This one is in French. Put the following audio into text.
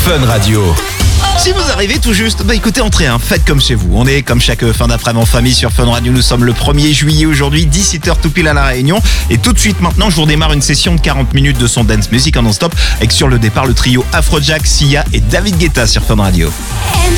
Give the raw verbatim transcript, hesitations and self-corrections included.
Fun Radio. Si vous arrivez tout juste, bah écoutez, entrez, hein, faites comme chez vous. On est comme chaque fin d'après-midi en famille sur Fun Radio. Nous sommes le premier juillet aujourd'hui, dix-sept heures tout pile à La Réunion. Et tout de suite maintenant, je vous redémarre une session de quarante minutes de son dance music en non-stop avec sur le départ le trio Afrojack, Sia et David Guetta sur Fun Radio. M